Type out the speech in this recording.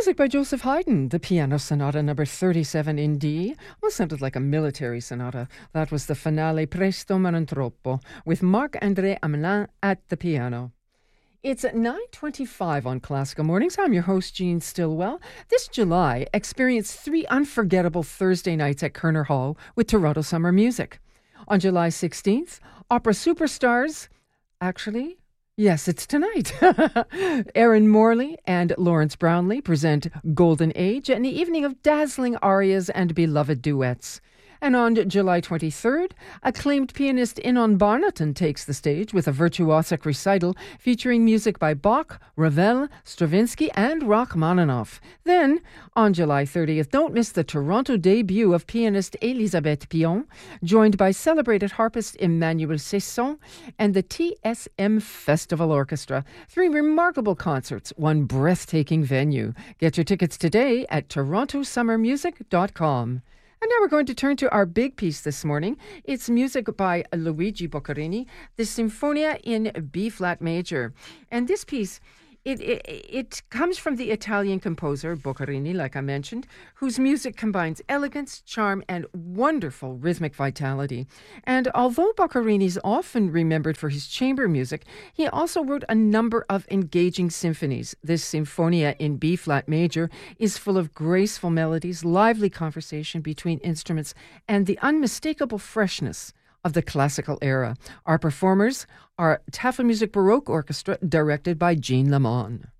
music by Joseph Haydn, the Piano Sonata number 37 in D. Well, sounded like a military sonata. That was the finale Presto ma non troppo, with Marc-André Hamelin at the piano. It's 9:25 on Classical Mornings. I'm your host, Jean Stillwell. This July, experience 3 unforgettable Thursday nights at Kerner Hall with Toronto Summer Music. On July 16th, opera superstars... Actually... yes, it's tonight. Erin Morley and Lawrence Brownlee present Golden Age, an evening of dazzling arias and beloved duets. And on July 23rd, acclaimed pianist Inon Barnaton takes the stage with a virtuosic recital featuring music by Bach, Ravel, Stravinsky, and Rachmaninoff. Then, on July 30th, don't miss the Toronto debut of pianist Elisabeth Pion, joined by celebrated harpist Emmanuel Cesson and the TSM Festival Orchestra. 3 remarkable concerts, 1 breathtaking venue. Get your tickets today at torontosummermusic.com. And now we're going to turn to our big piece this morning. It's music by Luigi Boccherini, the Sinfonia in B-flat major. And this piece, it comes from the Italian composer Boccherini, like I mentioned, whose music combines elegance, charm, and wonderful rhythmic vitality. And although Boccherini is often remembered for his chamber music, he also wrote a number of engaging symphonies. This Sinfonia in B-flat major is full of graceful melodies, lively conversation between instruments, and the unmistakable freshness of the classical era. Our performers are Tafelmusik Baroque Orchestra, directed by Jean Lamont.